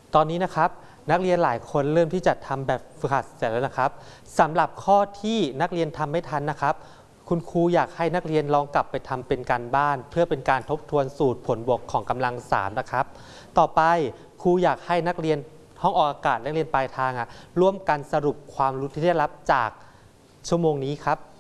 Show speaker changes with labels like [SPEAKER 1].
[SPEAKER 1] ตอนนี้นะครับนักเรียนหลายคนเริ่มที่จะทำแบบฝึกหัดเสร็จแล้วนะครับสำหรับข้อที่นักเรียนทำไม่ทันนะครับคุณครูอยากให้นักเรียนลองกลับไปทำเป็นการบ้าน เพื่อเป็นการทบทวนสูตรผลบวกของกำลัง3นะครับต่อไปครูอยากให้นักเรียนห้องออกอากาศนักเรียนปลายทางร่วมกันสรุปความรู้ที่ได้รับจากชั่วโมงนี้ครับ